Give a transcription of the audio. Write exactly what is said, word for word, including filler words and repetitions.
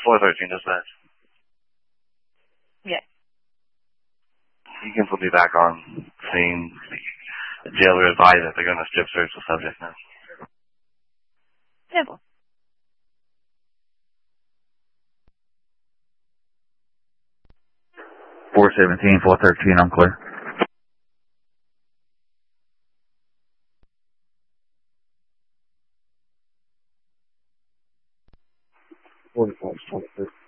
four thirteen dispatch. Yeah. You can put me back on scene. The jailer advised that they're going to strip search the subject now. Simple. four seventeen, four thirteen, I'm clear. forty-five, twenty-three.